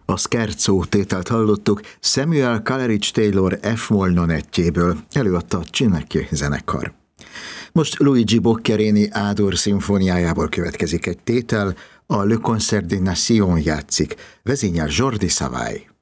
A Scherzo tételt hallottuk Samuel Coleridge Taylor F-moll nonettjéből, előadta a Csinekje zenekar. Most Luigi Boccherini Ádor szimfóniájából következik egy tétel, a Le Concert des Nations játszik, vezényel Jordi Savall.